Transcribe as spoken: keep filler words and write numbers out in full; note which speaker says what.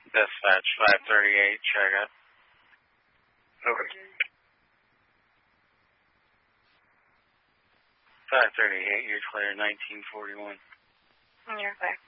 Speaker 1: Dispatch five thirty-eight, check up.
Speaker 2: Over.
Speaker 1: five thirty-eight, you're clear, nineteen forty-one.
Speaker 3: You're clear.